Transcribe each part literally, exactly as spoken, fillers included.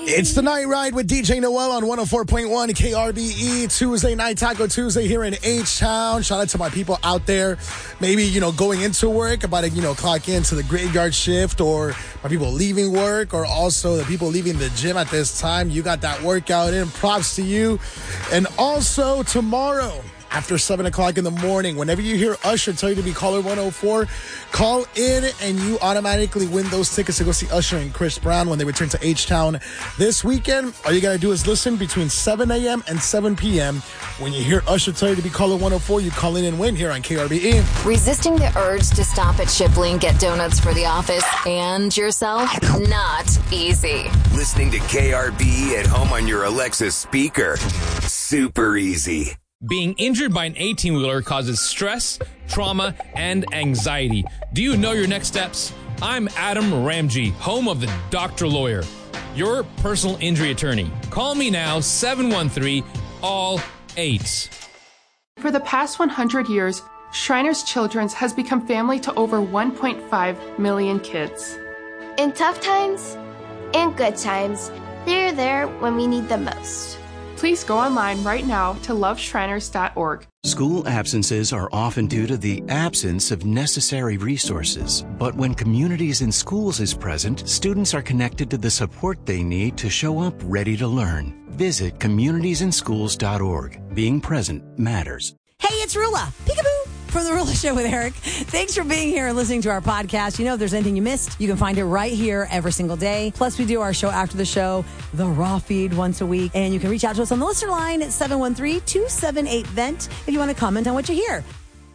It's the Night Ride with D J Noel on one oh four point one K R B E. Tuesday night, Taco Tuesday here in H-Town. Shout out to my people out there. Maybe, you know, going into work, about to, you know, clock into the graveyard shift, or my people leaving work, or also the people leaving the gym at this time. You got that workout in. Props to you. And also tomorrow, after seven o'clock in the morning, whenever you hear Usher tell you to be caller one oh four, call in and you automatically win those tickets to go see Usher and Chris Brown when they return to H-Town this weekend. All you got to do is listen between seven a.m. and seven p.m. When you hear Usher tell you to be caller one oh four, you call in and win here on K R B E. Resisting the urge to stop at Shipley and get donuts for the office and yourself? Not easy. Listening to K R B E at home on your Alexa speaker? Super easy. Being injured by an eighteen-wheeler causes stress, trauma, and anxiety. Do you know your next steps? I'm Adam Ramji, home of the Doctor Lawyer, your personal injury attorney. Call me now, seven one three, all eight. For the past one hundred years, Shriners Children's has become family to over one point five million kids. In tough times and good times, they're there when we need them most. Please go online right now to love shriners dot org. School absences are often due to the absence of necessary resources. But when Communities in Schools is present, students are connected to the support they need to show up ready to learn. Visit communities in schools dot org. Being present matters. Hey, it's Rula. Peekaboo. From The Rula Show with Eric. Thanks for being here and listening to our podcast. You know, if there's anything you missed, you can find it right here every single day. Plus, we do our show after the show, the Raw Feed, once a week. And you can reach out to us on the listener line at seven one three, two seven eight, V E N T if you want to comment on what you hear.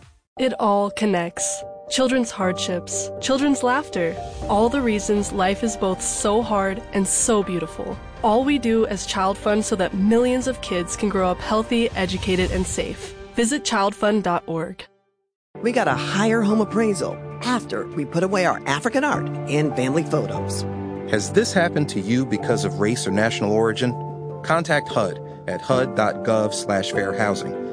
It all connects. Children's hardships, children's laughter, all the reasons life is both so hard and so beautiful. All we do as Child Fund so that millions of kids can grow up healthy, educated, and safe. Visit child fund dot org. We got a higher home appraisal after we put away our African art and family photos. Has this happened to you because of race or national origin? Contact H U D at H U D dot gov slash fair housing